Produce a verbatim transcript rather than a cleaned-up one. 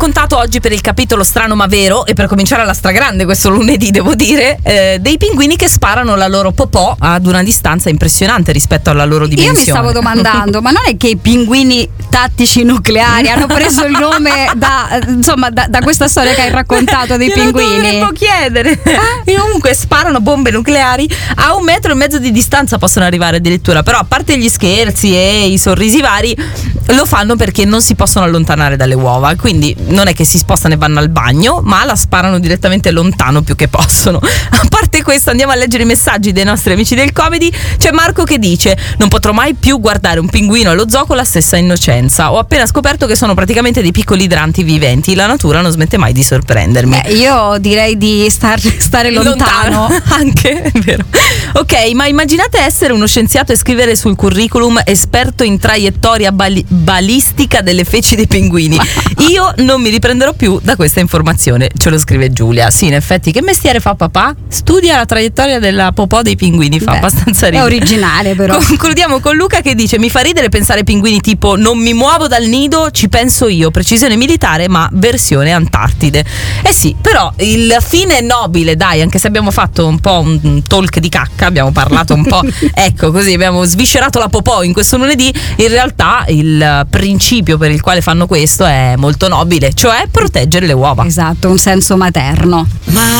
raccontato oggi per il capitolo strano ma vero, e per cominciare alla stragrande questo lunedì devo dire, eh, dei pinguini che sparano la loro popò ad una distanza impressionante rispetto alla loro dimensione. Io mi stavo domandando, ma non è che i pinguini tattici nucleari hanno preso il nome da, insomma, da, da questa storia che hai raccontato dei Glielo pinguini? dovremmo chiedere. E comunque sparano bombe nucleari a un metro e mezzo di distanza, possono arrivare addirittura. Però a parte gli scherzi e i sorrisi vari, lo fanno perché non si possono allontanare dalle uova, quindi non è che si spostano e vanno al bagno, ma la sparano direttamente lontano più che possono. A parte questo, andiamo a leggere i messaggi dei nostri amici del Comedy. C'è Marco che dice: non potrò mai più guardare un pinguino allo zoo con la stessa innocenza, ho appena scoperto che sono praticamente dei piccoli idranti viventi, la natura non smette mai di sorprendermi. Beh, io direi di star, stare lontano. lontano anche, è vero. Ok, ma immaginate essere uno scienziato e scrivere sul curriculum esperto in traiettoria bali- balistica delle feci dei pinguini. Io non mi riprenderò più da questa informazione, ce lo scrive Giulia. Sì, in effetti, che mestiere fa papà? Studia la traiettoria della popò dei pinguini, fa Beh, abbastanza ridere. È originale però. Concludiamo con Luca che dice: mi fa ridere pensare ai pinguini tipo non mi muovo dal nido, ci penso io, precisione militare ma versione Antartide. Eh sì, però il fine è nobile, dai, anche se abbiamo fatto un po' un talk di cacca, abbiamo parlato un po', ecco così, abbiamo sviscerato la popò in questo lunedì. In realtà il principio per il quale fanno questo è molto nobile, cioè proteggere le uova. Esatto, un senso materno. Ma